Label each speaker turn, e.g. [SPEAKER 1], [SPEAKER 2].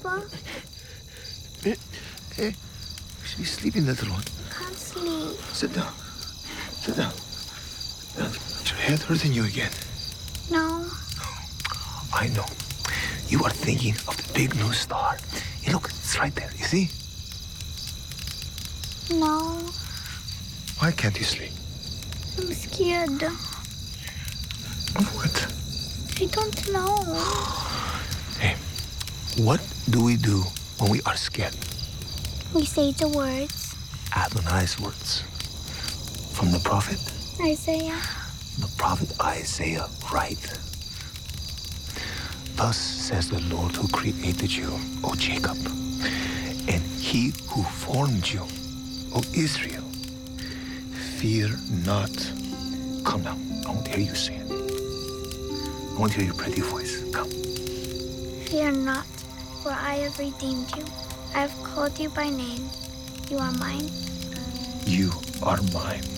[SPEAKER 1] Papa?
[SPEAKER 2] Hey, she's sleeping, little one.
[SPEAKER 1] Can't sleep.
[SPEAKER 2] Sit down. Sit down. Is your head hurting you again?
[SPEAKER 1] No.
[SPEAKER 2] I know. You are thinking of the big new star. Hey, look, it's right there, you see?
[SPEAKER 1] No.
[SPEAKER 2] Why can't you sleep?
[SPEAKER 1] I'm scared.
[SPEAKER 2] Of what?
[SPEAKER 1] I don't know.
[SPEAKER 2] Hey, what do we do when we are scared?
[SPEAKER 1] We say the words.
[SPEAKER 2] Adonai's words. From the prophet?
[SPEAKER 1] Isaiah.
[SPEAKER 2] The prophet Isaiah, right? Thus says the Lord who created you, O Jacob, and he who formed you, O Israel. Fear not. Come now, I want to hear you say it. I want to hear your pretty voice. Come.
[SPEAKER 1] Fear not, for I have redeemed you. I have called you by name. You are mine.
[SPEAKER 2] You are mine.